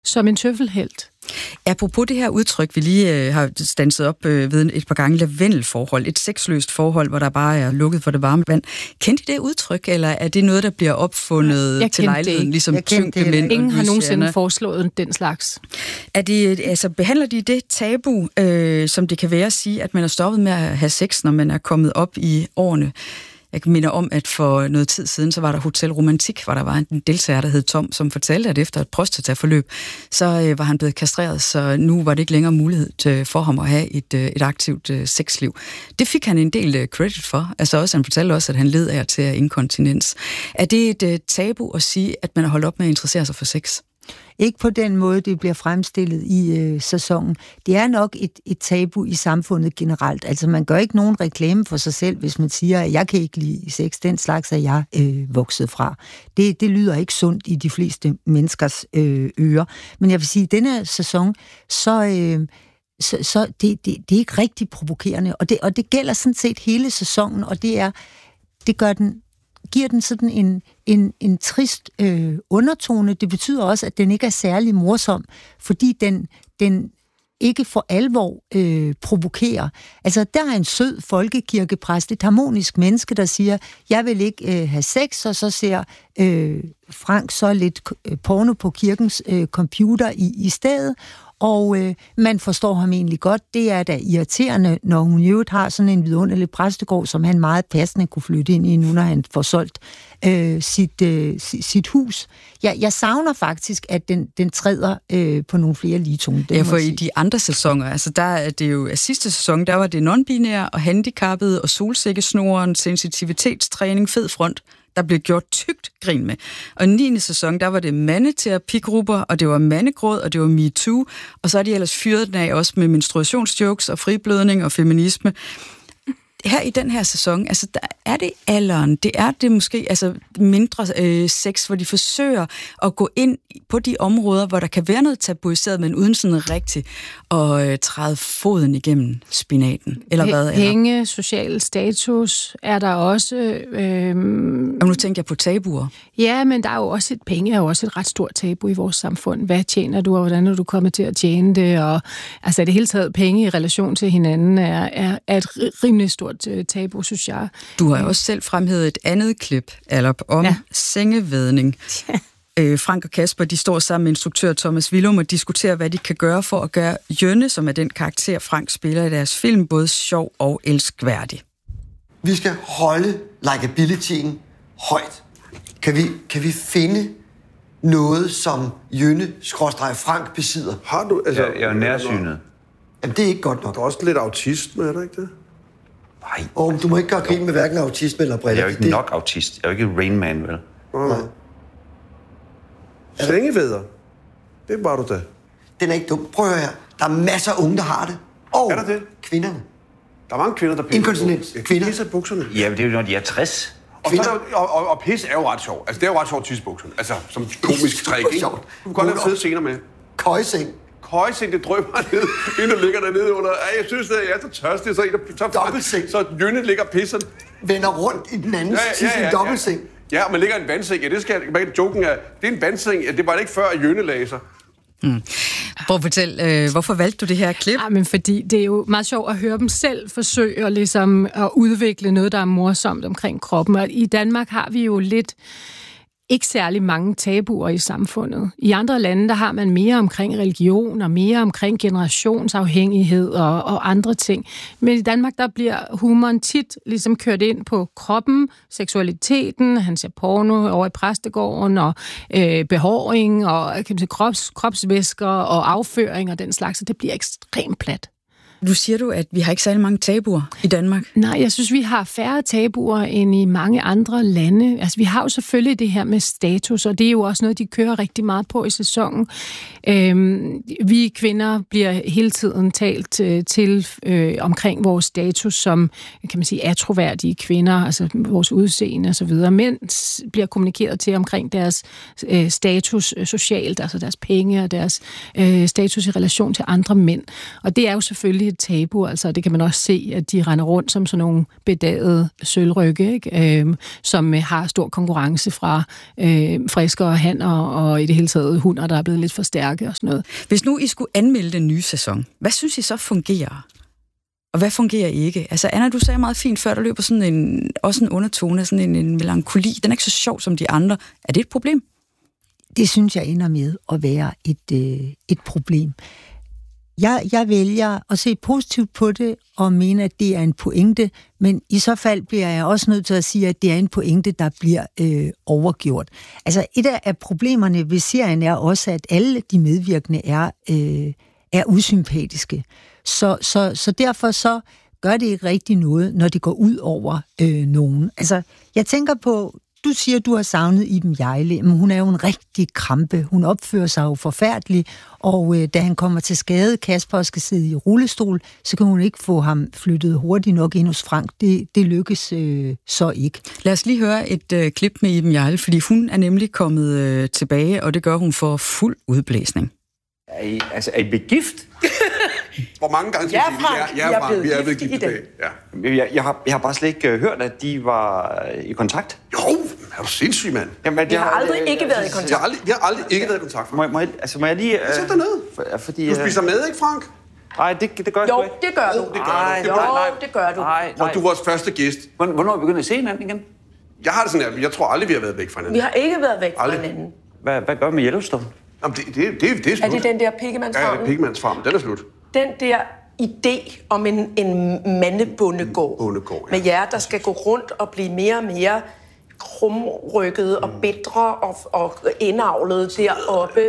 som en tøffelhelt. Apropos det her udtryk, vi lige har standset op ved et par gange, lavendelforhold, et sexløst forhold, hvor der bare er lukket for det varme vand. Kendte I det udtryk, eller er det noget, der bliver opfundet til lejligheden, ligesom tyngdemænd? Ingen har nogensinde foreslået den slags. Behandler de det tabu, som det kan være at sige, at man er stoppet med at have sex, når man er kommet op i årene? Jeg minder om, at for noget tid siden, så var der Hotel Romantik, hvor der var en deltager, der hed Tom, som fortalte, at efter et prostataforløb, så var han blevet kastreret, så nu var det ikke længere mulighed for ham at have et aktivt sexliv. Det fik han en del credit for. Altså også, han fortalte også, at han led af til inkontinens. Er det et tabu at sige, at man har holdt op med at interessere sig for sex? Ikke på den måde, det bliver fremstillet i sæsonen. Det er nok et tabu i samfundet generelt. Altså, man gør ikke nogen reklame for sig selv, hvis man siger, at jeg kan ikke lide sex. Den slags er jeg vokset fra. Det lyder ikke sundt i de fleste menneskers ører. Men jeg vil sige, at denne her sæson, så det er ikke rigtig provokerende. Og det gælder sådan set hele sæsonen, og giver den sådan en trist undertone. Det betyder også, at den ikke er særlig morsom, fordi den ikke for alvor provokerer. Altså, der er en sød folkekirkepræst, et harmonisk menneske, der siger, jeg vil ikke have sex, og så ser Frank så lidt porno på kirkens computer i stedet, og man forstår ham egentlig godt. Det er da irriterende, når hun i øvrigt har sådan en vidunderlig præstegård, som han meget passende kunne flytte ind i, nu når han får solgt sit hus. Jeg savner faktisk, at den træder på nogle flere ligetoner. Ja, for i de andre sæsoner, altså der er det jo, af sidste sæson, der var det non-binære og handicappede og solsikkesnoren, sensitivitetstræning, fed front, der blev gjort tykt grin med. Og i 9. sæson, der var det mandeterapigrupper, og det var mandegråd, og det var MeToo, og så er de ellers fyret den af også med menstruationsjokes og friblødning og feminisme. Her i den her sæson, altså der er det alderen, det er det måske altså mindre sex, hvor de forsøger at gå ind på de områder, hvor der kan være noget tabuiseret, men uden sådan rigtigt at træde foden igennem spinaten, eller hvad? Penge, social status er der også. Og nu tænker jeg på tabuer. Ja, men der er jo også penge er jo også et ret stort tabu i vores samfund. Hvad tjener du, og hvordan er du kommet til at tjene det? Og altså det hele taget penge i relation til hinanden er et rimelig stort tabu, synes jeg. Du har jo også selv fremhævet et andet klip, Alop, om sengevædning. Ja. Frank og Kasper, de står sammen med instruktør Thomas Willum og diskuterer, hvad de kan gøre for at gøre Jønne, som er den karakter, Frank spiller i deres film, både sjov og elskværdig. Vi skal holde likabilityen højt. Kan vi finde noget, som Jønne-Frank besidder? Har du? Altså, jeg er nærsynet. Jamen, det er ikke godt nok. Der er også lidt autisme, er der ikke det? Nej. Du må ikke gøre grin med hverken autisme eller briller. Jeg er jo ikke nok autist. Jeg er jo ikke Rain Man, vel? Nej. Sengevædder. Det var du da. Den er ikke dum. Prøv at høre her. Der er masser af unge, der har det. Og er der det? Kvinderne. Der er mange kvinder, der pisser. Inkontinens. Kvinder pisser bukserne. Ja, men det er jo, når de er 60. Og pis er jo ret sjov. Altså, det er jo ret sjovt tissebukserne. Altså, som komisk træk, ikke? Du kan godt lave fede scener med. Køjeseng. Køjeseng, det drøber ned, inden der ligger dernede under. Jeg synes, det er så tørstigt, så dobbeltseng. Så Jønne ligger pisserne. Vender rundt i den anden tisse i en dobbeltseng. Ja, man ligger i en vandseng. Ja, det skal joken er. Det er en vandseng. Ja, det var det ikke før, at Jønne lagde sig. Prøv at fortælle, hvorfor valgte du det her klip? Ja, men fordi det er jo meget sjovt at høre dem selv forsøge at, ligesom, at udvikle noget, der er morsomt omkring kroppen. Og i Danmark har vi jo ikke særlig mange tabuer i samfundet. I andre lande, der har man mere omkring religion og mere omkring generationsafhængighed og andre ting. Men i Danmark, der bliver humoren tit ligesom kørt ind på kroppen, seksualiteten, han ser porno over i præstegården, og behåring, og kropsvæsker og afføring og den slags, så det bliver ekstremt plat. Nu siger du, at vi har ikke særlig mange tabuer i Danmark. Nej, jeg synes, vi har færre tabuer end i mange andre lande. Altså, vi har jo selvfølgelig det her med status, og det er jo også noget, de kører rigtig meget på i sæsonen. Vi kvinder bliver hele tiden talt til omkring vores status som, kan man sige, atroværdige kvinder, altså vores udseende og så videre. Mænd bliver kommunikeret til omkring deres status socialt, altså deres penge og deres status i relation til andre mænd. Og det er jo selvfølgelig et tabu, altså det kan man også se, at de render rundt som sådan nogle bedagede sølvrygge, ikke? Som har stor konkurrence fra friskere hanner og i det hele taget hunder, der er blevet lidt for stærke og sådan noget. Hvis nu I skulle anmelde den nye sæson, hvad synes I så fungerer? Og hvad fungerer ikke? Altså Anna, du sagde meget fint før, der løber sådan også en undertone, sådan en melankoli. Den er ikke så sjov som de andre. Er det et problem? Det synes jeg ender med at være et problem. Jeg vælger at se positivt på det og mene, at det er en pointe, men i så fald bliver jeg også nødt til at sige, at det er en pointe, der bliver overgjort. Altså et af problemerne ved serien er også, at alle de medvirkende er usympatiske. Så derfor så gør det ikke rigtig noget, når det går ud over nogen. Altså jeg tænker på, du siger, du har savnet Iben Hjejle, men hun er jo en rigtig krampe. Hun opfører sig jo forfærdeligt, og da han kommer til skade, Kasper skal sidde i rullestol, så kan hun ikke få ham flyttet hurtigt nok ind hos Frank. Det lykkes så ikke. Lad os lige høre et klip med Iben Hjejle, fordi hun er nemlig kommet tilbage, og det gør hun for fuld udblæsning. Er I blevet gift? Hvor mange gange skal Frank, vi er blevet gift i dag. Ja. Jeg har bare slet ikke hørt, at de var i kontakt. Jo, er du sindssyg, mand? Jamen, vi har aldrig ikke været i kontakt. Vi har aldrig ikke været i kontakt, Frank. Må jeg lige... Sæt dig ned. Fordi, du spiser med, ikke, Frank? Nej, det gør jeg jo, ikke. Det gør du. Det gør du. Nej. Og du er vores første gæst. Hvornår er vi begyndt at se hinanden igen? Jeg har det sådan, at jeg tror aldrig, vi har været væk fra hinanden. Vi har ikke været væk fra hinanden. Hvad gør vi med Yellowstone? Jamen, det er slut. Er det den der Piggemandsfarm? Ja, det er Piggemandsfarm. Den er slut. Den der idé om en mandebondegård med jer, der skal gå rundt og blive mere og mere krumrykket og bitre og indavlet deroppe,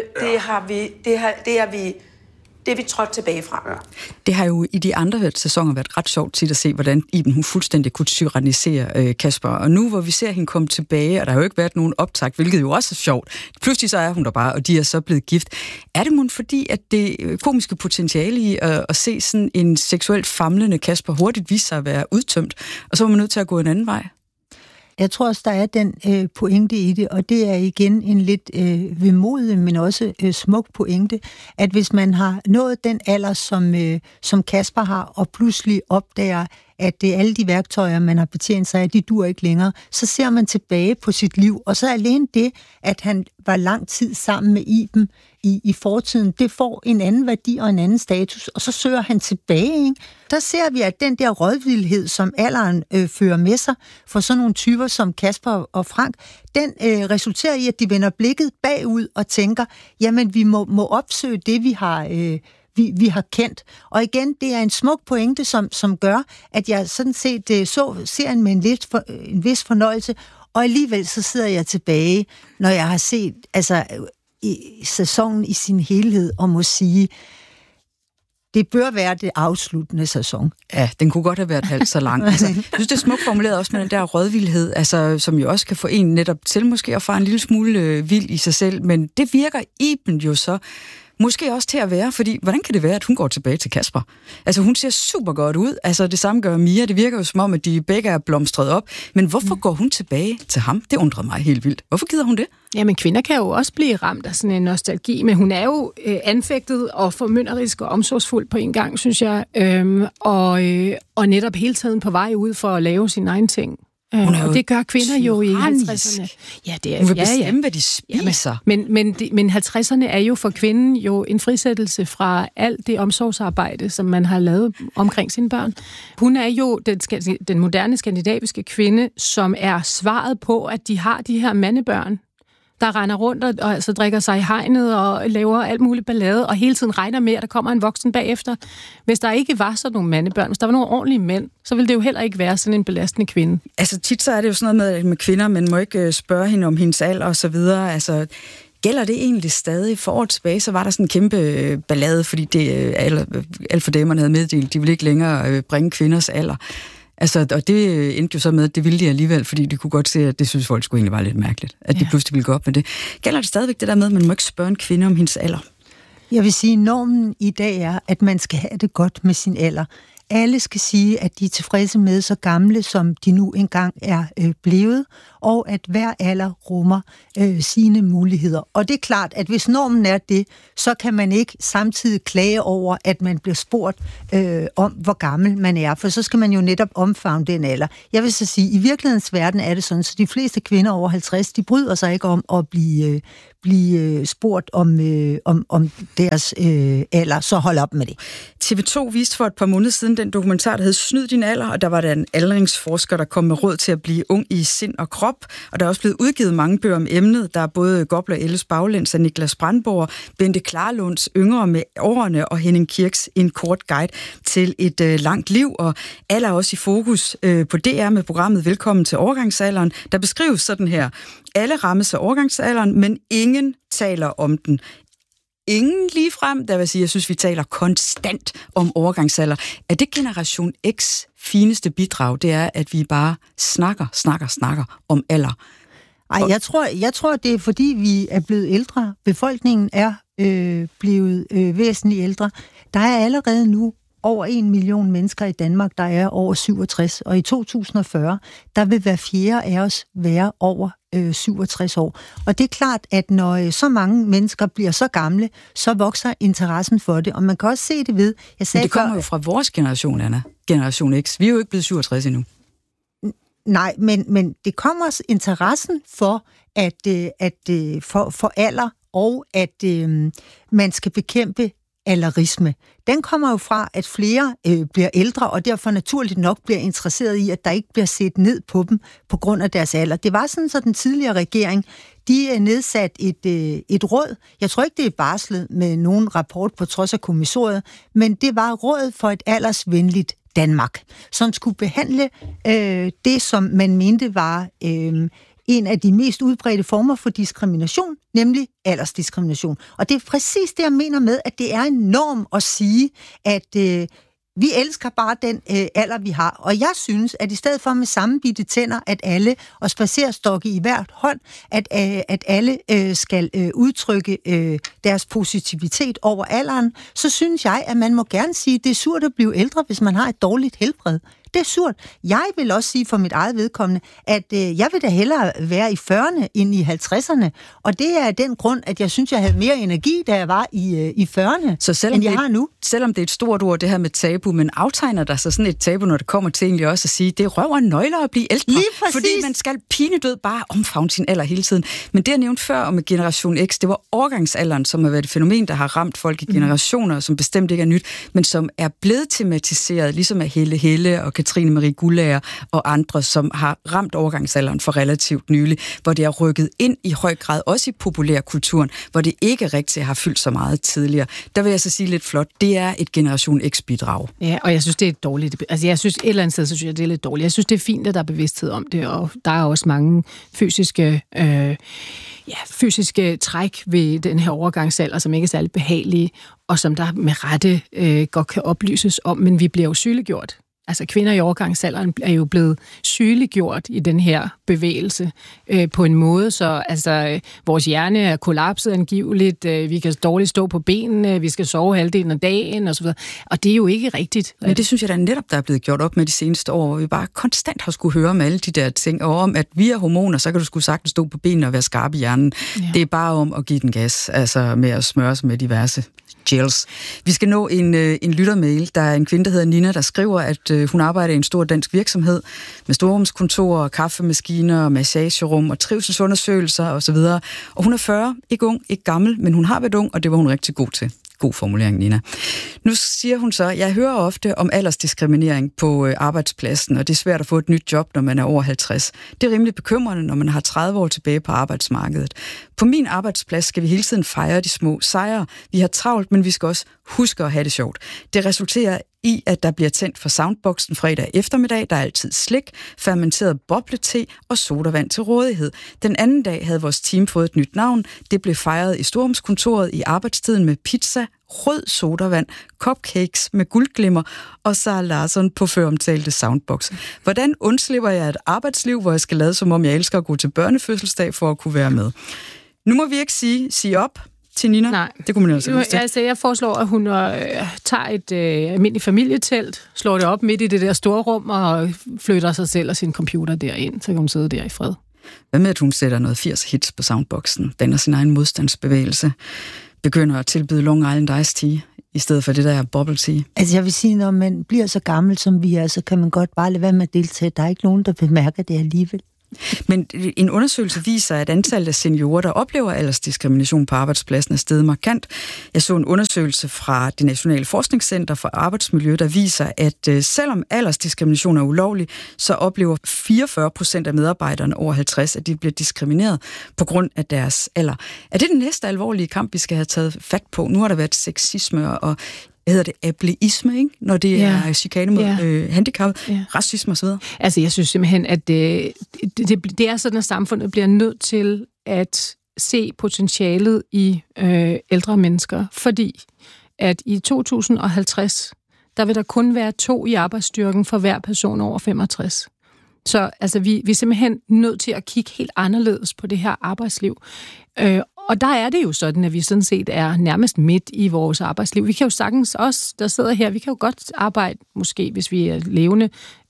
det er vi trådt tilbage fra. Ja. Det har jo i de andre sæsoner været ret sjovt tit at se, hvordan Iben hun fuldstændig kunne tyrannisere Kasper. Og nu, hvor vi ser hende komme tilbage, og der har jo ikke været nogen optakt, hvilket jo også er sjovt. Pludselig så er hun der bare, og de er så blevet gift. Er det måske fordi, at det komiske potentiale i at se sådan en seksuelt famlende Kasper hurtigt vise sig at være udtømt, og så var man nødt til at gå en anden vej? Jeg tror også, der er den pointe i det, og det er igen en lidt vemodig, men også smuk pointe, at hvis man har nået den alder, som Kasper har, og pludselig opdager, at det er alle de værktøjer, man har betjent sig af, de dur ikke længere, så ser man tilbage på sit liv, og så alene det, at han var lang tid sammen med Iben i fortiden, det får en anden værdi og en anden status, og så søger han tilbage, ikke? Der ser vi, at den der rådvildhed, som alderen fører med sig for sådan nogle typer som Kasper og Frank, den resulterer i, at de vender blikket bagud og tænker, jamen vi må opsøge det, vi har kendt. Og igen, det er en smuk pointe, som gør, at jeg sådan set så serien med en vis fornøjelse, og alligevel så sidder jeg tilbage, når jeg har set sæsonen i sin helhed, og må sige, det bør være det afsluttende sæson. Ja, den kunne godt have været halvt så lang. Altså, jeg synes, det er smukt formuleret også med den der rådvildhed, altså, som jo også kan få en netop til måske at få en lille smule vild i sig selv, men det virker Iben jo så måske også til at være, fordi hvordan kan det være, at hun går tilbage til Kasper? Altså, hun ser super godt ud. Altså, det samme gør Mia. Det virker jo som om, at de begge er blomstret op. Men hvorfor går hun tilbage til ham? Det undrer mig helt vildt. Hvorfor gider hun det? Jamen, kvinder kan jo også blive ramt af sådan en nostalgi, men hun er jo anfægtet og formynderisk og omsorgsfuld på en gang, synes jeg. Og netop hele tiden på vej ud for at lave sine egne ting. Og det gør kvinder jo i 50'erne. Ja, det er, hun vil bestemme, hvad de spiser. Men 50'erne er jo for kvinden jo en frisættelse fra alt det omsorgsarbejde, som man har lavet omkring sine børn. Hun er jo den moderne skandinaviske kvinde, som er svaret på, at de har de her mandebørn, der render rundt og altså drikker sig i hegnet og laver alt muligt ballade, og hele tiden regner med, at der kommer en voksen bagefter. Hvis der ikke var sådan nogle mandebørn, hvis der var nogle ordentlige mænd, så ville det jo heller ikke være sådan en belastende kvinde. Altså tit så er det jo sådan noget med kvinder, man må ikke spørge hende om hendes alder og så videre. Altså, gælder det egentlig stadig? For år tilbage, så var der sådan en kæmpe ballade, fordi det alt for damerne havde meddelt, de ville ikke længere bringe kvinders alder. Altså, og det endte jo så med, at det ville de alligevel, fordi de kunne godt se, at det synes folk skulle egentlig være lidt mærkeligt, at de pludselig ville gå op med det. Gælder det stadigvæk det der med, at man må ikke spørge en kvinde om hendes alder? Jeg vil sige, normen i dag er, at man skal have det godt med sin alder. alle skal sige, at de er tilfredse med så gamle, som de nu engang er blevet, og at hver alder rummer sine muligheder. Og det er klart, at hvis normen er det, så kan man ikke samtidig klage over, at man bliver spurgt om, hvor gammel man er, for så skal man jo netop omfavne den alder. Jeg vil så sige, at i virkelighedens verden er det sådan, så de fleste kvinder over 50, de bryder sig ikke om at blive spurgt om deres alder, så hold op med det. TV2 viste for et par måneder siden den dokumentar, der hed Snyd din alder, og der var der en aldringsforsker, der kom med råd til at blive ung i sind og krop, og der er også blevet udgivet mange bøger om emnet. Der er både Gobler Elles Baglæns af Niklas Brandborg, Bente Klarlunds Yngre med årene og Henning Kirks En kort guide til et langt liv, og alle er også i fokus på DR med programmet Velkommen til overgangsalderen, der beskrives sådan her: alle rammes af overgangsalderen, men ingen taler om den. Ingen ligefrem, der vil sige, jeg synes, vi taler konstant om overgangsalder. Er det Generation X fineste bidrag? Det er, at vi bare snakker om alder. Ej, jeg tror, det er, fordi vi er blevet ældre. Befolkningen er blevet væsentligt ældre. Der er allerede nu over 1 million mennesker i Danmark, der er over 67, og i 2040, der vil hver fjerde af os være over 67 år. Og det er klart, at når så mange mennesker bliver så gamle, så vokser interessen for det, og man kan også se det ved... Men det kommer jo fra vores generation, Anna. Generation X. Vi er jo ikke blevet 67 endnu. Nej, men det kommer interessen for, for alder, og at man skal bekæmpe alderisme. Den kommer jo fra, at flere bliver ældre, og derfor naturligt nok bliver interesseret i, at der ikke bliver set ned på dem på grund af deres alder. Det var sådan, så den tidligere regering, de nedsatte et råd. Jeg tror ikke, det er barslet med nogen rapport på trods af kommissoriet, men det var rådet for et aldersvenligt Danmark, som skulle behandle det, som man mente var en af de mest udbredte former for diskrimination, nemlig aldersdiskrimination. Og det er præcis det, jeg mener med, at det er en norm at sige, at vi elsker bare den alder, vi har. Og jeg synes, at i stedet for med sammenbitte tænder, at alle, og spacerstokke i hvert hånd, at alle skal udtrykke deres positivitet over alderen, så synes jeg, at man må gerne sige, at det er surt at blive ældre, hvis man har et dårligt helbred. Det er surt. Jeg vil også sige for mit eget vedkommende, at jeg vil da hellere være i 40'erne end i 50'erne. Og det er den grund, at jeg synes, jeg havde mere energi, da jeg var i 40'erne, så end jeg har nu. Selvom det er et stort ord, det her med tabu, men aftegner der så sådan et tabu, når det kommer til egentlig også at sige, det er røv og nøgler at blive ældre. Lige præcis. Fordi man skal pinedød bare omfavne sin alder hele tiden. Men det, jeg nævnte før om Generation X, det var overgangsalderen, som har været et fænomen, der har ramt folk i generationer, som bestemt ikke er nyt, men som er blevet tematiseret, ligesom af Helle og Katrine Marie Guldager og andre, som har ramt overgangsalderen for relativt nylig, hvor det er rykket ind i høj grad, også i populærkulturen, hvor det ikke rigtig har fyldt så meget tidligere. Der vil jeg så sige lidt flot, det er et Generation X-bidrag. Ja, og jeg synes, det er et dårligt... Altså, jeg synes et eller andet sted, så synes jeg, det er lidt dårligt. Jeg synes, det er fint, at der er bevidsthed om det, og der er også mange fysiske træk ved den her overgangsalder, som ikke er særlig behagelige, og som der med rette godt kan oplyses om, men vi bliver jo sygeliggjort. Altså kvinder i overgangsalderen er jo blevet sygeliggjort i den her bevægelse på en måde, så altså, vores hjerne er kollapset angiveligt, vi kan dårligt stå på benene, vi skal sove halvdelen af dagen osv. Og det er jo ikke rigtigt. Men det synes jeg da netop, der er blevet gjort op med de seneste år, hvor vi bare konstant har skulle høre om alle de der ting, og om at vi er hormoner, så kan du sgu sagtens stå på benene og være skarp i hjernen. Ja. Det er bare om at give den gas, altså med at smøre sig med diverse gels. Vi skal nå en lyttermail. Der er en kvinde, der hedder Nina, der skriver, at hun arbejder i en stor dansk virksomhed med storrumskontorer, kaffemaskiner, massagerum og trivselsundersøgelser osv. Og hun er 40, ikke ung, ikke gammel, men hun har været ung, og det var hun rigtig god til. God formulering, Nina. Nu siger hun så, jeg hører ofte om aldersdiskriminering på arbejdspladsen, og det er svært at få et nyt job, når man er over 50. Det er rimelig bekymrende, når man har 30 år tilbage på arbejdsmarkedet. På min arbejdsplads skal vi hele tiden fejre de små sejre. Vi har travlt, men vi skal også huske at have det sjovt. Det resulterer i, at der bliver tændt for soundboxen fredag eftermiddag. Der er altid slik, fermenteret boblete og sodavand til rådighed. Den anden dag havde vores team fået et nyt navn. Det blev fejret i storrumskontoret i arbejdstiden med pizza, rød sodavand, cupcakes med guldglimmer og Sara Larsson på føromtalte soundbox. Hvordan undslipper jeg et arbejdsliv, hvor jeg skal lade som om jeg elsker at gå til børnefødselsdag for at kunne være med? Nu må vi ikke sige op. til Nina? Nej. Det kunne man altså lyst til. Altså, jeg foreslår, at hun tager et almindeligt familietelt, slår det op midt i det der store rum og flytter sig selv og sin computer derind, så kan hun sidde der i fred. Hvad med, at hun sætter noget 80 hits på soundboxen, danner sin egen modstandsbevægelse, begynder at tilbyde Long Island Iced Tea, i stedet for det der bubble tea? Altså jeg vil sige, når man bliver så gammel som vi er, så kan man godt bare lade være med at deltage. Der er ikke nogen, der bemærker det alligevel. Men en undersøgelse viser, at antallet af seniorer, der oplever aldersdiskrimination på arbejdspladsen, er steget markant. Jeg så en undersøgelse fra det Nationale Forskningscenter for Arbejdsmiljø, der viser, at selvom aldersdiskrimination er ulovlig, så oplever 44% af medarbejderne over 50, at de bliver diskrimineret på grund af deres alder. Er det den næste alvorlige kamp, vi skal have taget fat på? Nu har der været sexisme og hedder det ableisme, ikke? Når det er chikane mod handicap, racisme osv.? Altså, jeg synes simpelthen, at det er sådan, at samfundet bliver nødt til at se potentialet i ældre mennesker, fordi at i 2050, der vil der kun være 2 i arbejdsstyrken for hver person over 65. Så altså, vi er simpelthen nødt til at kigge helt anderledes på det her arbejdsliv. Og der er det jo sådan, at vi sådan set er nærmest midt i vores arbejdsliv. Vi kan jo sagtens også, der sidder her, vi kan jo godt arbejde, måske hvis vi er levende,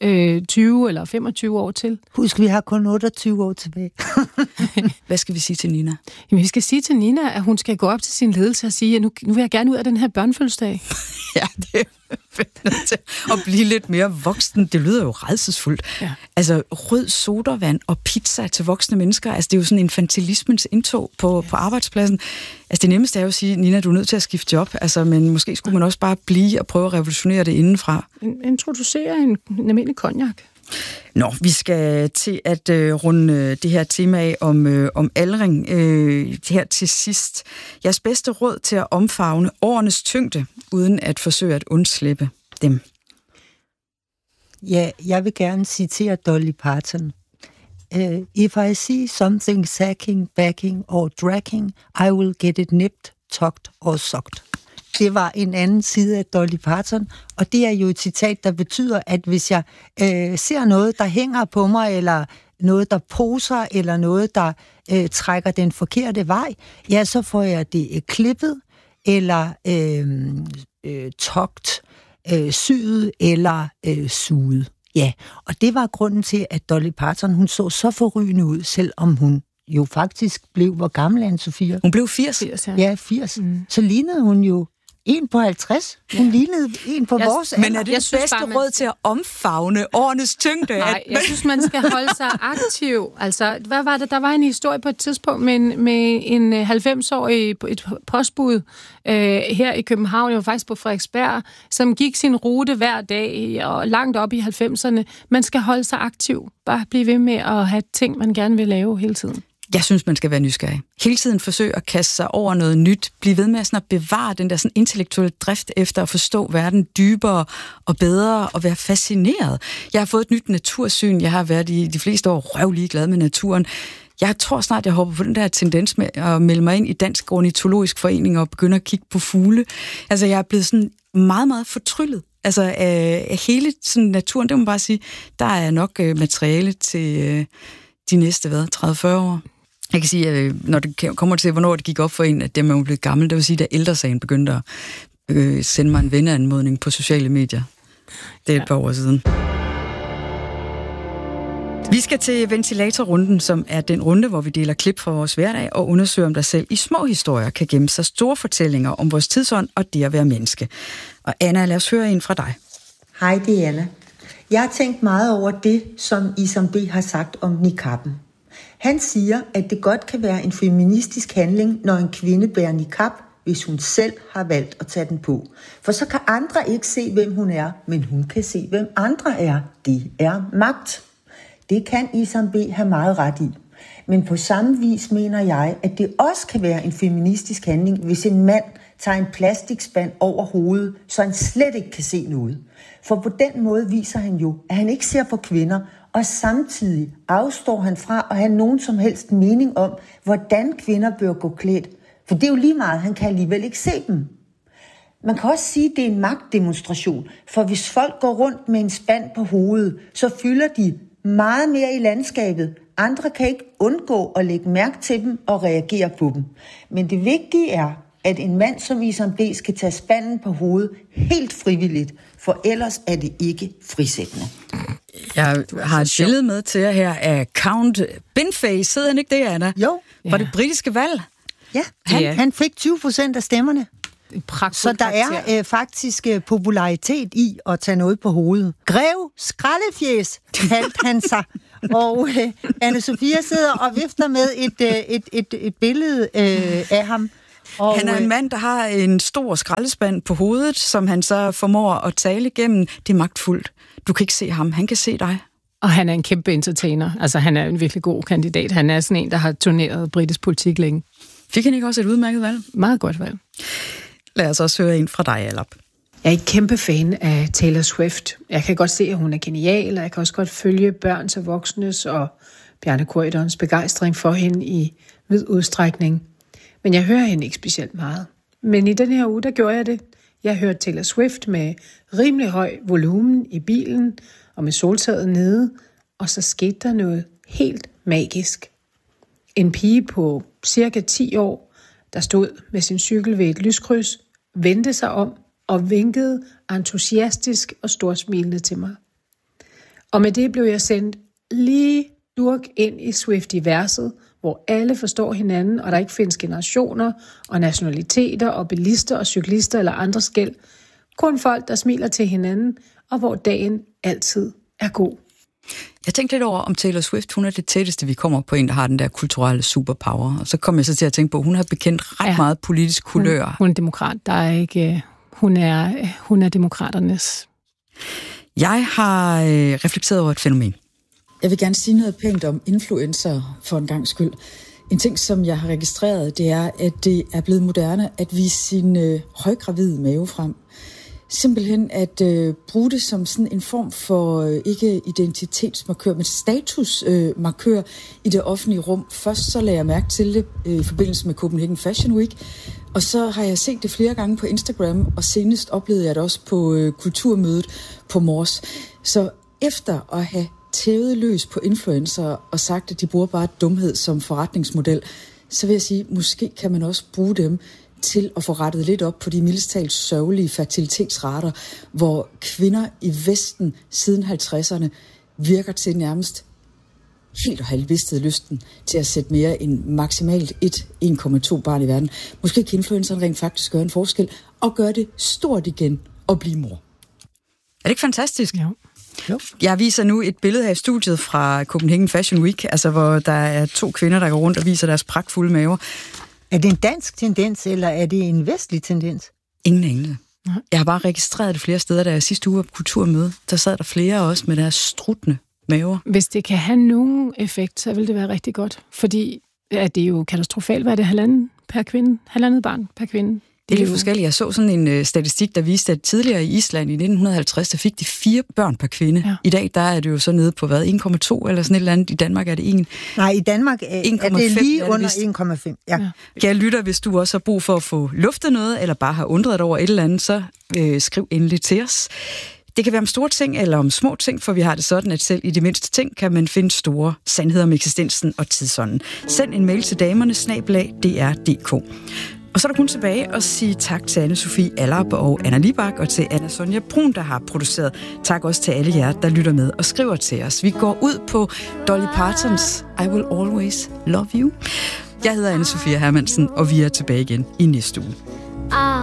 20 eller 25 år til. Husk, vi har kun 28 år tilbage. Hvad skal vi sige til Nina? Jamen, vi skal sige til Nina, at hun skal gå op til sin ledelse og sige, at nu vil jeg gerne ud af den her børnefødselsdag. Ja, det er til at blive lidt mere voksen. Det lyder jo rædselsfuldt. Ja. Altså, rød sodavand og pizza til voksne mennesker, altså det er jo sådan infantilismens indtog på arbejdspladsen. Altså det nemmeste er jo at sige, Nina, du er nødt til at skifte job, altså, men måske skulle man også bare blive og prøve at revolutionere det indenfra. Introducere en almindelig cognac. Nå, vi skal til at runde det her tema af om aldring her til sidst. Jeres bedste råd til at omfavne årenes tyngde, uden at forsøge at undslippe dem? Ja, jeg vil gerne citere Dolly Parton. If I see something sacking, backing or dragging, I will get it nipped, tucked or sucked. Det var en anden side af Dolly Parton, og det er jo et citat, der betyder, at hvis jeg ser noget, der hænger på mig, eller noget, der poser, eller noget, der trækker den forkerte vej, ja, så får jeg det klippet, eller togt, syet, eller suget. Ja, og det var grunden til, at Dolly Parton, hun så forrygende ud, selvom hun jo faktisk blev, hvor gammel er Anne-Sophia? Hun blev 80. Ja, 80. Så lignede hun jo en på 50. Hun lignede en på vores alder. Men er det det bedste råd til at omfavne årenes tyngde? Nej, jeg synes, man skal holde sig aktiv. Altså, hvad var det? Der var en historie på et tidspunkt med en 90-årig et postbud her i København, jeg var faktisk på Frederiksberg, som gik sin rute hver dag og langt op i 90'erne. Man skal holde sig aktiv. Bare blive ved med at have ting, man gerne vil lave hele tiden. Jeg synes, man skal være nysgerrig. Hele tiden forsøge at kaste sig over noget nyt. Blive ved med at bevare den der sådan intellektuelle drift efter at forstå verden dybere og bedre og være fascineret. Jeg har fået et nyt natursyn. Jeg har været i de fleste år røvlig glad med naturen. Jeg tror snart, jeg hopper på den der tendens med at melde mig ind i Dansk Ornitologisk Forening og begynde at kigge på fugle. Altså, jeg er blevet sådan meget, meget fortryllet. Altså, hele sådan naturen, det må man bare sige, der er nok materiale til de næste, 30-40 år. Jeg kan sige, at når det kommer til, hvornår det gik op for en, at dem er blevet gammel, det vil sige, at ældresagen begyndte at sende mig en venneanmodning på sociale medier. Det er et par år siden. Vi skal til ventilatorrunden, som er den runde, hvor vi deler klip fra vores hverdag og undersøger, om der selv i små historier kan gemme sig store fortællinger om vores tidsånd og det at være menneske. Og Anna, lad os høre en fra dig. Hej, det er Anna. Jeg har tænkt meget over det, som Isam B. har sagt om niqabben. Han siger, at det godt kan være en feministisk handling, når en kvinde bærer niqab, hvis hun selv har valgt at tage den på. For så kan andre ikke se, hvem hun er, men hun kan se, hvem andre er. Det er magt. Det kan Isam B. have meget ret i. Men på samme vis mener jeg, at det også kan være en feministisk handling, hvis en mand tager en plastikspand over hovedet, så han slet ikke kan se noget. For på den måde viser han jo, at han ikke ser på kvinder, og samtidig afstår han fra at have nogen som helst mening om, hvordan kvinder bør gå klædt. For det er jo lige meget, han kan alligevel ikke se dem. Man kan også sige, at det er en magtdemonstration, for hvis folk går rundt med en spand på hovedet, så fylder de meget mere i landskabet, Andre kan ikke undgå at lægge mærke til dem og reagere på dem. Men det vigtige er, at en mand som Isam B. skal tage spanden på hovedet helt frivilligt, for ellers er det ikke frisættende. Jeg har et billede med til jer her af Count Binface. Sidder han ikke det, Anna? Jo. Var det britiske valg? Ja, han fik 20% af stemmerne. Så der er faktisk popularitet i at tage noget på hovedet. Grev Skraldefjæs kaldte han sig. Og Anne-Sophia sidder og vifter med et billede af ham. Og han er en mand, der har en stor skraldespand på hovedet, som han så formår at tale igennem. Det er magtfuldt. Du kan ikke se ham, han kan se dig. Og han er en kæmpe entertainer. Altså, han er en virkelig god kandidat. Han er sådan en, der har turneret britisk politik længe. Fik han ikke også et udmærket valg? Meget godt valg. Lad os også høre en fra dig, Alap. Jeg er ikke kæmpe fan af Taylor Swift. Jeg kan godt se, at hun er genial, og jeg kan også godt følge børns og voksnes og Bjarne Corydons begejstring for hende i vid udstrækning. Men jeg hører hende ikke specielt meget. Men i den her uge, der gjorde jeg det. Jeg hørte Taylor Swift med rimelig høj volumen i bilen og med soltaget nede, og så skete der noget helt magisk. En pige på cirka 10 år, der stod med sin cykel ved et lyskryds, vendte sig om og vinkede entusiastisk og storsmilende til mig. Og med det blev jeg sendt lige durk ind i Swiftiverset, hvor alle forstår hinanden, og der ikke findes generationer og nationaliteter og bilister og cyklister eller andre skel. Kun folk, der smiler til hinanden, og hvor dagen altid er god. Jeg tænkte lidt over, om Taylor Swift, hun er det tætteste, vi kommer på en, der har den der kulturelle superpower. Og så kom jeg så til at tænke på, at hun har bekendt ret meget politisk kulør. Hun er demokrat. Der er ikke... Hun er demokraternes. Jeg har reflekteret over et fænomen. Jeg vil gerne sige noget pænt om influencer for en gang skyld. En ting, som jeg har registreret, det er, at det er blevet moderne at vise sin højgravide mave frem. Simpelthen at bruge det som sådan en form for ikke identitetsmarkør, men statusmarkør i det offentlige rum. Først så lagde jeg mærke til det i forbindelse med Copenhagen Fashion Week, og så har jeg set det flere gange på Instagram, og senest oplevede jeg det også på kulturmødet på Mors. Så efter at have tævet løs på influencer og sagt, at de bruger bare dumhed som forretningsmodel, så vil jeg sige, måske kan man også bruge dem til at få rettet lidt op på de mildest talt sørgelige fertilitetsrater, hvor kvinder i Vesten siden 50'erne virker til nærmest helt at have mistet lysten til at sætte mere end maksimalt 1,2 barn i verden. Måske kan influenceren rent faktisk gøre en forskel og gøre det stort igen og blive mor. Er det ikke fantastisk? Ja. Jo. Jeg viser nu et billede her i studiet fra Copenhagen Fashion Week, altså hvor der er 2 kvinder, der går rundt og viser deres pragtfulde maver. Er det en dansk tendens, eller er det en vestlig tendens? Ingen anelse. Jeg har bare registreret det flere steder, da jeg sidste uge var på kulturmøde. Der sad der flere også med deres struttende maver. Hvis det kan have nogen effekt, så vil det være rigtig godt. Fordi det er jo katastrofalt. Hvad er det? 1,5 per kvinde? 1,5 barn per kvinde? Det er lidt forskelligt. Jeg så sådan en statistik, der viste, at tidligere i Island i 1950, der fik de 4 børn per kvinde. Ja. I dag, der er det jo så nede på 1,2 eller sådan et eller andet. I Danmark er det 1. Nej, i Danmark er det lige under 1,5. Ja. Kære lytter, hvis du også har brug for at få luftet noget, eller bare har undret dig over et eller andet, så skriv endelig til os. Det kan være om store ting eller om små ting, for vi har det sådan, at selv i de mindste ting kan man finde store sandheder om eksistensen og tidsånden. Send en mail til damerne@dr.dk. Og så er der kun tilbage at sige tak til Anne-Sophie Allerup og Anna Libak og til Anna Sonja Brun, der har produceret. Tak også til alle jer, der lytter med og skriver til os. Vi går ud på Dolly Partons I Will Always Love You. Jeg hedder Anne-Sophia Hermansen, og vi er tilbage igen i næste uge.